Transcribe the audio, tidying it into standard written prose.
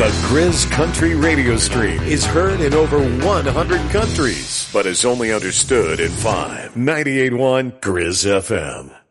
The Grizz Country Radio Stream is heard in over 100 countries, but is only understood in 5. 98.1 Grizz FM.